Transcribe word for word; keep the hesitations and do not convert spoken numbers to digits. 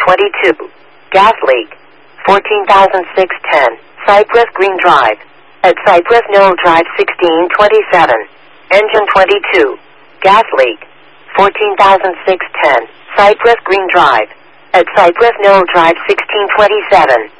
twenty-two. Gas leak. fourteen thousand six hundred ten. Cypress Green Drive. At Cypress Knoll Drive sixteen twenty-seven. Engine twenty-two. Gas leak. fourteen thousand six hundred ten. Cypress Green Drive. At Cypress Knoll Drive sixteen twenty-seven.